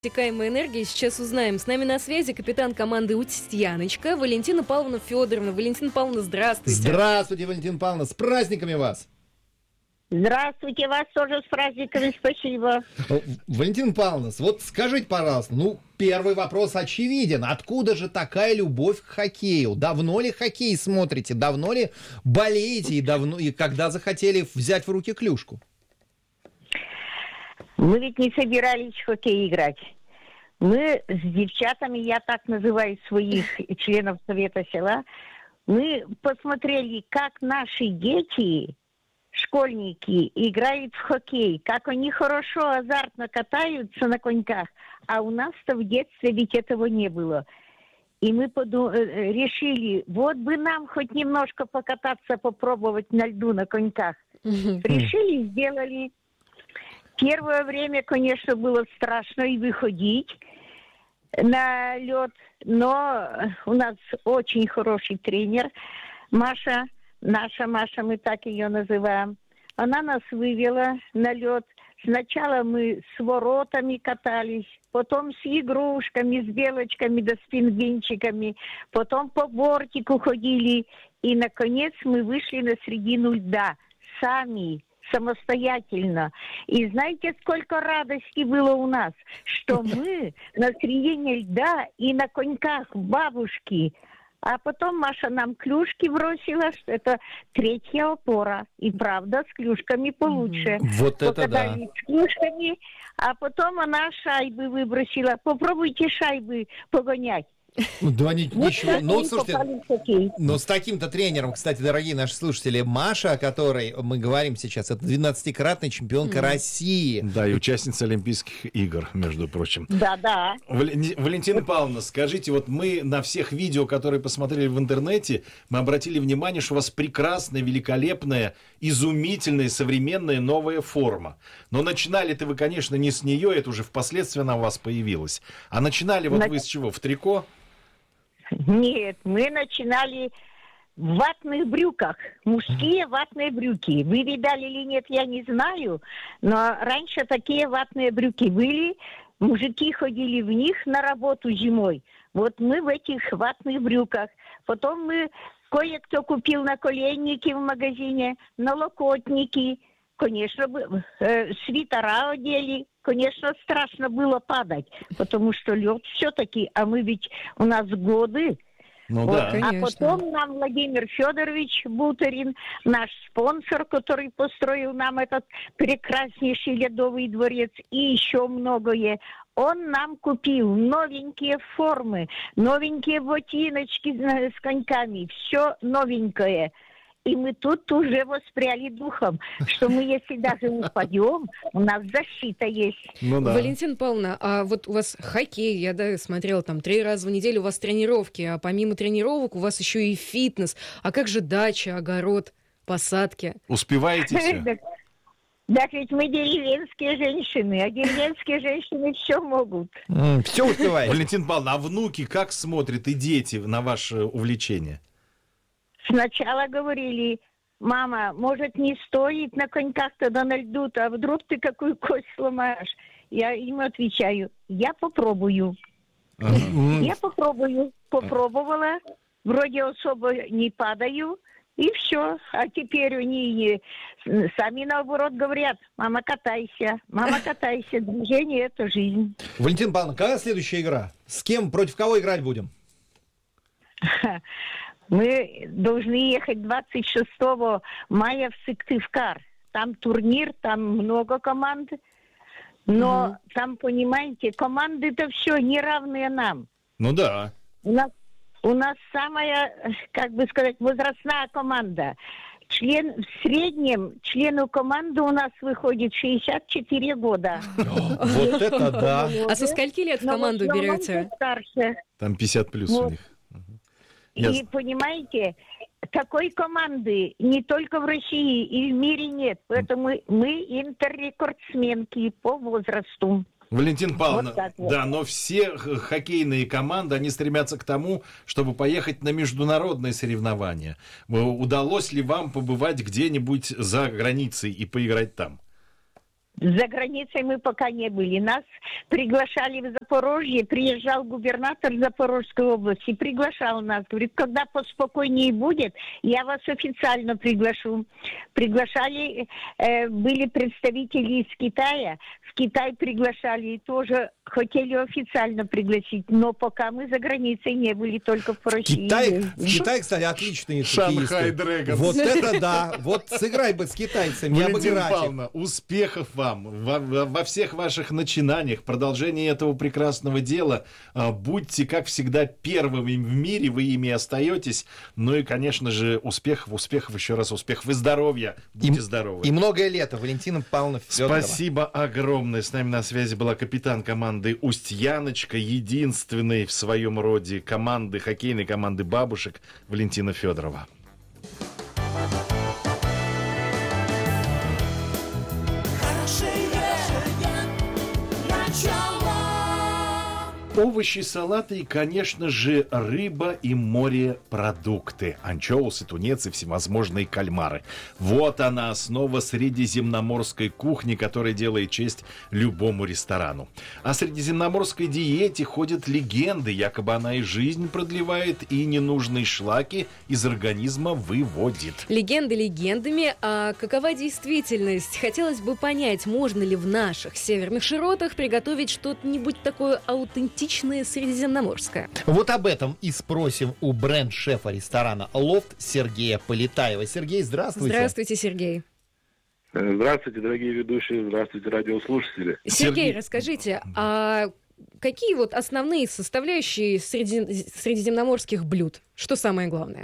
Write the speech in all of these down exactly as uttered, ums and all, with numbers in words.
Стекаемая энергия, сейчас узнаем. С нами на связи капитан команды «Устьяночка» Валентина Павловна Федоровна. Валентина Павловна, здравствуйте. Здравствуйте, Валентина Павловна, с праздниками вас! Здравствуйте, вас тоже с праздниками, спасибо. Валентина Павловна, вот скажите, пожалуйста, ну, первый вопрос очевиден. Откуда же такая любовь к хоккею? Давно ли хоккей смотрите? Давно ли болеете? И, давно, и когда захотели взять в руки клюшку? Мы ведь не собирались в хоккей играть. Мы с девчатами, я так называю своих членов Совета села, мы посмотрели, как наши дети, школьники, играют в хоккей, как они хорошо, азартно катаются на коньках, а у нас-то в детстве ведь этого не было. И мы поду- решили, вот бы нам хоть немножко покататься, попробовать на льду, на коньках. Решили, сделали. Первое время, конечно, было страшно и выходить на лед, но у нас очень хороший тренер Маша, наша Маша, мы так ее называем. Она нас вывела на лед. Сначала мы с воротами катались, потом с игрушками, с белочками да с пингвинчиками, потом по бортику ходили, и, наконец, мы вышли на середину льда сами, самостоятельно. И знаете, сколько радости было у нас, что мы на середине льда и на коньках бабушки. А потом Маша нам клюшки бросила, что это третья опора. И правда, с клюшками получше. Вот это да. С клюшками, а потом она шайбы выбросила. Попробуйте шайбы погонять. Да, они Вот ничего. так Ну, они слушайте, попали в хоккей. но с таким-то тренером, кстати, дорогие наши слушатели, Маша, о которой мы говорим сейчас, это двенадцатикратная чемпионка mm. России. Да, и участница Олимпийских игр, между прочим. Да, да. Валентина, Валентина Павловна, скажите, вот мы на всех видео, которые посмотрели в интернете, мы обратили внимание, что у вас прекрасная, великолепная, изумительная, современная новая форма. Но начинали-то вы, конечно, не с нее, это уже впоследствии она у вас появилась. А начинали вот На... вы с чего? В трико? Нет, мы начинали в ватных брюках, мужские ватные брюки. Вы видали или нет, я не знаю, но раньше такие ватные брюки были, мужики ходили в них на работу зимой. Вот мы в этих ватных брюках. Потом мы, кое-кто купил наколенники в магазине, налокотники, конечно, э, свитера одели. Конечно, страшно было падать, потому что лед все-таки, а мы ведь, у нас годы. Ну вот. да. А Конечно. потом нам Владимир Федорович Бутерин, наш спонсор, который построил нам этот прекраснейший ледовый дворец, и еще многое, он нам купил новенькие формы, новенькие ботиночки с коньками, все новенькое. И мы тут уже воспряли духом, что мы, если даже упадем, у нас защита есть. Ну да. Валентина Павловна, а вот у вас хоккей, я да, смотрела, там три раза в неделю у вас тренировки, а помимо тренировок у вас еще и фитнес. А как же дача, огород, посадки? Успеваете все? Да, ведь мы деревенские женщины, а деревенские женщины все могут. Все успеваете. Валентина Павловна, а внуки как смотрят и дети на ваше увлечение? Сначала говорили, мама, может, не стоит на коньках тогда на льду-то, а вдруг ты какую кость сломаешь? Я им отвечаю, я попробую. Ага. Я попробую. Попробовала, вроде особо не падаю, и все. А теперь они сами наоборот говорят, мама, катайся, мама, катайся, движение – это жизнь. Валентина Павловна, когда следующая игра? С кем, против кого играть будем? Мы должны ехать двадцать шестого мая в Сыктывкар. Там турнир, там много команд. Но mm-hmm. там, понимаете, команды-то все неравные нам. Ну да. У нас, у нас самая, как бы сказать, возрастная команда. Член, в среднем члену команды у нас выходит шестьдесят четыре года. Вот это да. А со скольки лет в команду берете? Там пятьдесят плюс у них. И yes. понимаете, такой команды не только в России и в мире нет. Поэтому мы, мы интеррекордсменки по возрасту. Валентина Павловна, вот вот. Да, но все хоккейные команды, они стремятся к тому, чтобы поехать на международные соревнования. Удалось ли вам побывать где-нибудь за границей и поиграть там? За границей мы пока не были. Нас приглашали в Запорожье, приезжал губернатор Запорожской области, приглашал нас. Говорит, когда поспокойнее будет, я вас официально приглашу. Приглашали, э, были представители из Китая, в Китай приглашали и тоже хотели официально пригласить, но пока мы за границей не были, только в России. Китай, в Китае, кстати, отличные Шанхай Дрэгонс. Вот это да, вот сыграй бы с китайцами, не Валентина обыграть их. Павловна, успехов вам во, во- во всех ваших начинаниях, продолжении этого прекрасного дела. А, Будьте, как всегда, первыми в мире, вы ими остаетесь. Ну и, конечно же, успехов, успехов, еще раз успехов и здоровья. Будьте И- здоровы. И многое лето. Валентина Павловна Федорова. Спасибо огромное. С нами на связи была капитан команды «Устьяночка», единственной в своем роде команды, хоккейной команды бабушек Валентина Федорова. Овощи, салаты и, конечно же, рыба и морепродукты. Анчоусы, тунец и всевозможные кальмары. Вот она, основа средиземноморской кухни, которая делает честь любому ресторану. О средиземноморской диете ходят легенды. Якобы она и жизнь продлевает, и ненужные шлаки из организма выводит. Легенды легендами, а какова действительность? Хотелось бы понять, можно ли в наших северных широтах приготовить что-нибудь такое аутентичное, средиземноморское. Вот об этом и спросим у бренд-шефа ресторана «Лофт» Сергея Полетаева. Сергей, здравствуйте. Здравствуйте, Сергей. Здравствуйте, дорогие ведущие, здравствуйте, радиослушатели. Сергей, Сергей. расскажите, а какие вот основные составляющие среди- средиземноморских блюд? Что самое главное?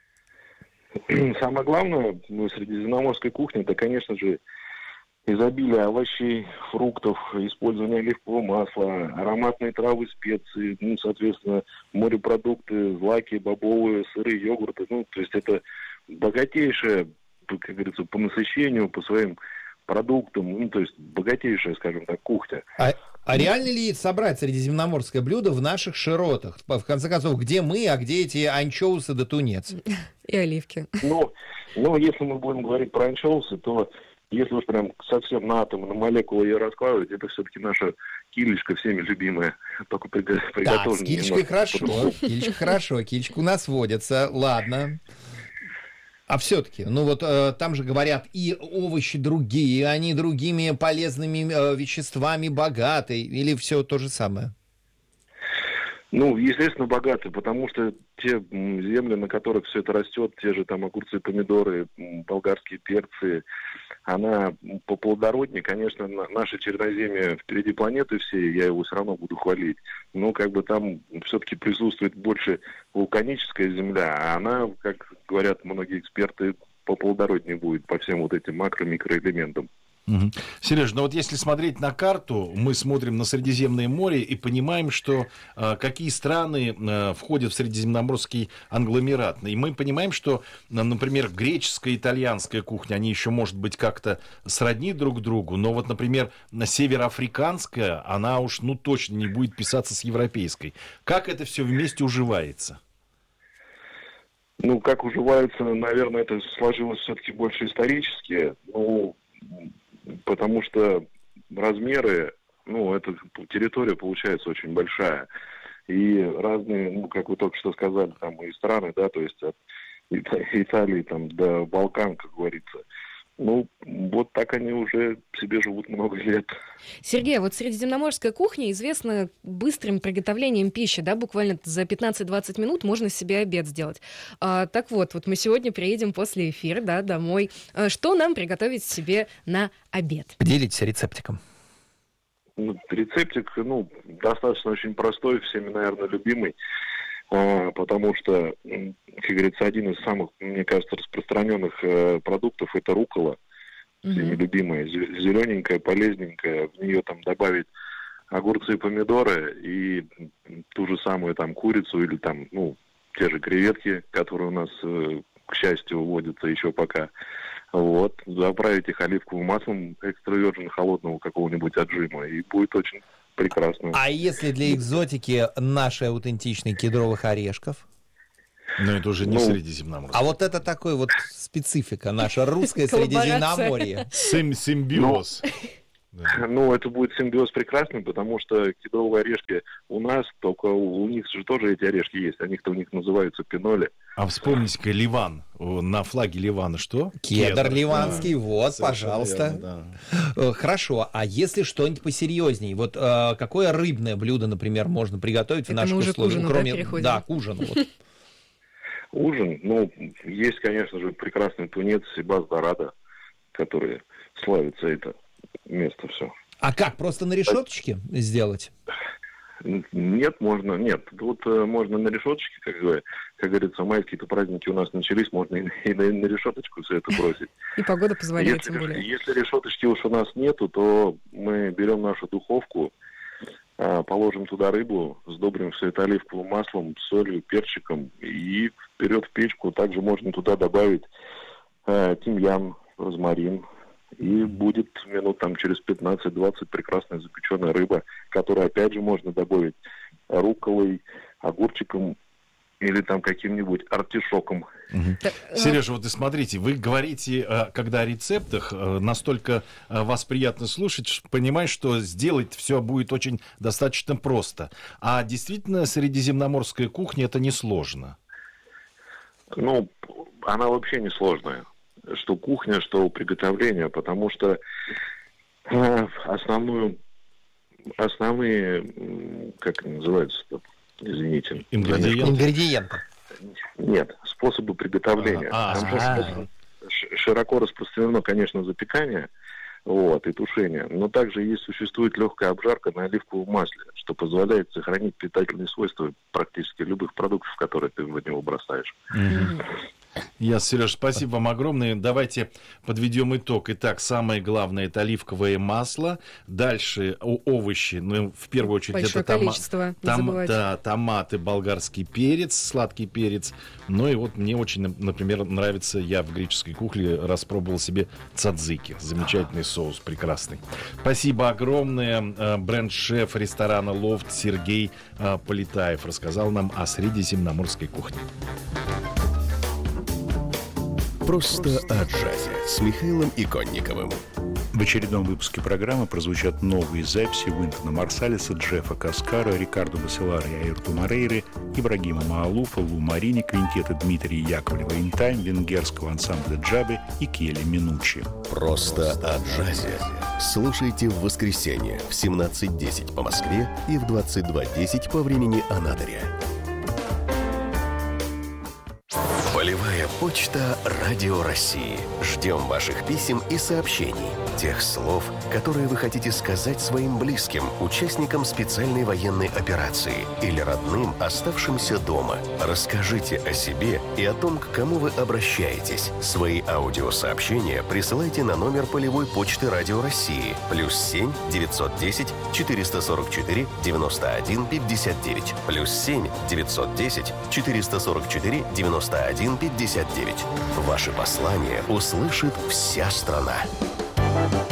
Самое главное ну, средиземноморской кухни, это, конечно же, изобилие овощей, фруктов, использование оливкового масла, ароматные травы, специи, ну, соответственно, морепродукты, злаки, бобовые, сыры, йогурты. Ну, то есть это богатейшее, как говорится, по насыщению, по своим продуктам, ну, то есть богатейшая, скажем так, кухня. А, а реально ли собрать средиземноморское блюдо в наших широтах? В конце концов, где мы, а где эти анчоусы да тунец? И оливки. Но, но если мы будем говорить про анчоусы, то если уж прям совсем на атомы, на молекулы ее раскладывать, это все-таки наша килечка всеми любимая, только приго- Так, приготовленная. с килечкой немножко хорошо, по-другому. килечка хорошо, килечка у нас водится, ладно. А все-таки, ну вот э, там же говорят и овощи другие, они другими полезными э, веществами богаты, или все то же самое? Ну, естественно, богаты, потому что те м, земли, на которых все это растет, те же там огурцы, помидоры, м, болгарские перцы, она м, поплодороднее, конечно, на- наше черноземье впереди планеты всей, я его все равно буду хвалить, но как бы там все-таки присутствует больше вулканическая земля, а она, как говорят многие эксперты, поплодороднее будет по всем вот этим макро-микроэлементам. Мгм. Сереж, ну вот если смотреть на карту, мы смотрим на Средиземное море и понимаем, что э, какие страны э, входят в Средиземноморский англомерат. И мы понимаем, что, э, например, греческая и итальянская кухня, они еще, может быть, как-то сродни друг другу, но вот, например, на североафриканская, она уж, ну, точно не будет писаться с европейской. Как это все вместе уживается? Ну, как уживается, наверное, это сложилось все-таки больше исторически, ну, потому что размеры, ну, эта территория получается очень большая. И разные, ну, как вы только что сказали, там и страны, да, то есть от Ита- Италии там до Балкан, как говорится. Ну, вот так они уже себе живут много лет. Сергей, вот средиземноморская кухня известна быстрым приготовлением пищи, да, буквально за пятнадцать-двадцать минут можно себе обед сделать. А, так вот, вот мы сегодня приедем после эфира, да, домой. А, что нам приготовить себе на обед? Поделитесь рецептиком. Ну, рецептик, ну, достаточно очень простой, всеми, наверное, любимый, а, потому что, м, как говорится, один из самых, мне кажется, распространенных э, продуктов — это руккола, всеми Мгм. любимая, зе- зелененькая, полезненькая, в нее там добавить огурцы и помидоры и м, ту же самую там курицу или там, ну, те же креветки, которые у нас, э, к счастью, водятся еще пока. Вот, заправить их оливковым маслом экстравержен холодного какого-нибудь отжима, и будет очень прекрасно. А если для экзотики нашей аутентичной кедровых орешков? Но это уже не Ну, Средиземноморский. А вот это такой вот специфика, наша русская Коллаборация. Средиземноморье. Сим- симбиоз. Да. Ну, это будет симбиоз прекрасный, потому что кедровые орешки у нас, только у, у них же тоже эти орешки есть. Они-то у них называются пиноли. А вспомните-ка Ливан. На флаге Ливана что? Кедр, Кедр ливанский, да. вот, Совершенно пожалуйста. верно, да. Э, Хорошо, а если что-нибудь посерьезней? Вот э, какое рыбное блюдо, например, можно приготовить в Это наших мы уже к условиях? ужину, да, переходим? Да, к ужину. Вот. Ужин, ну, есть, конечно же, прекрасный тунец и баз-дорадо, которые славится это место все. А как, просто на решеточке сделать? Нет, можно, нет. Тут э, можно на решеточке, как, говоря- как говорится, майские-то праздники у нас начались, можно и, и на, на решеточку все это бросить. И погода позволяет, Если, тем более. если решеточки уж у нас нету, то мы берем нашу духовку, а, положим туда рыбу, сдобрим все это оливковым маслом, солью, перчиком и вперед в печку. Также можно туда добавить а, тимьян, розмарин. И будет минут там через пятнадцать-двадцать прекрасная запеченная рыба, которую опять же можно добавить рукколой, огурчиком или там каким-нибудь артишоком. Так, э, Сережа, вот и смотрите, вы говорите, э, когда о рецептах, э, настолько э, вас приятно слушать, ш- понимаешь, что сделать все будет очень достаточно просто. А действительно, средиземноморская кухня — это несложно. Ну, она вообще не сложная. Что кухня, что приготовление, потому что э, основную, основные, м, как они называются, извините. Ингредиенты. Ингредиенты. Нет, способы приготовления. А, Там же а. способ- ш- широко распространено, конечно, запекание, вот, и тушение, но также есть, существует легкая обжарка на оливковом масле, что позволяет сохранить питательные свойства практически любых продуктов, которые ты в него бросаешь. Я, Сереж, спасибо вам огромное. Давайте подведем итог. Итак, самое главное — это оливковое масло. Дальше о- овощи. Ну, в первую очередь, Большое это тома- количество, не том- забывайте. да, томаты, болгарский перец, сладкий перец. Ну и вот мне очень, например, нравится, я в греческой кухне распробовал себе цадзики. Замечательный соус, прекрасный. Спасибо огромное. Э, Бренд-шеф ресторана «Лофт» Сергей э, Полетаев рассказал нам о средиземноморской кухне. Просто о джазе с Михаилом Иконниковым. В очередном выпуске программы прозвучат новые записи Уинтона Марсалиса, Джеффа Каскара, Рикардо Басилара и Аирту Морейры, Ибрагима Маалуфа, Лу Марини, квинтета Дмитрия Яковлева «Интайм», венгерского ансамбля «Джаби» и Келли Минуччи. Просто о джазе. Слушайте в воскресенье в семнадцать десять по Москве и в двадцать два десять по времени Анадыря. Полевая почта «Радио России». Ждем ваших писем и сообщений. Тех слов, которые вы хотите сказать своим близким, участникам специальной военной операции или родным, оставшимся дома. Расскажите о себе и о том, к кому вы обращаетесь. Свои аудиосообщения присылайте на номер полевой почты «Радио России» плюс семь девятьсот десять четыреста сорок четыре девяносто один пятьдесят девять плюс семь девятьсот десять четыреста сорок четыре девяносто один пятьдесят девять. Ваши послания услышит вся страна.